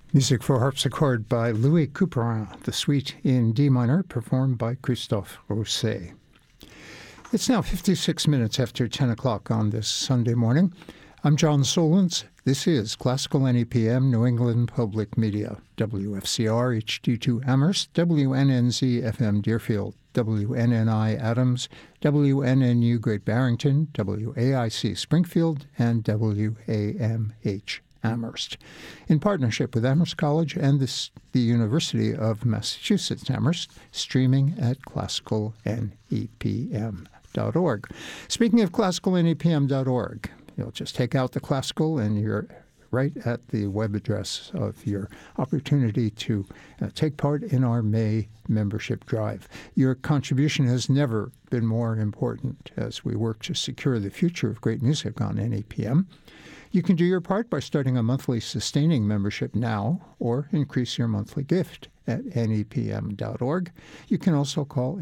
Music for harpsichord by Louis Couperin, the suite in D minor, performed by Christophe Rousset. It's now 56 minutes after 10 o'clock on this Sunday morning. I'm John Solons. This is Classical NEPM, New England Public Media, WFCR HD2 Amherst, WNNZ FM Deerfield, WNNI Adams, WNNU Great Barrington, WAIC Springfield, and WAMH Amherst, in partnership with Amherst College and the University of Massachusetts Amherst, streaming at classicalnepm.org. Speaking of classicalnepm.org, you'll just take out the classical and you're right at the web address of your opportunity to take part in our May membership drive. Your contribution has never been more important as we work to secure the future of great music on NEPM. You can do your part by starting a monthly sustaining membership now or increase your monthly gift at nepm.org. You can also call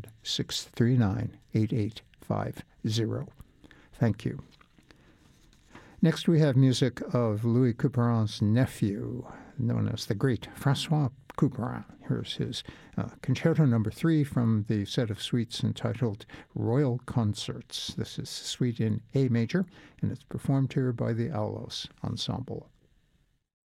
800-639-8850. Thank you. Next, we have music of Louis Couperin's nephew, known as the great François Couperin. Here's his Concerto No. 3 from the set of suites entitled Royal Concerts. This is the suite in A major, and it's performed here by the Aulos Ensemble.